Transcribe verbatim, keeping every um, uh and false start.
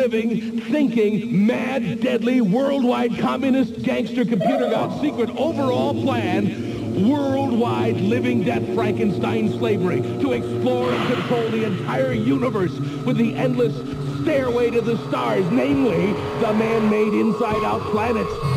living, thinking, mad, deadly, worldwide communist gangster computer god secret overall plan, worldwide living death Frankenstein slavery to explore and control the entire universe with the endless stairway to the stars, namely the man-made inside-out planets.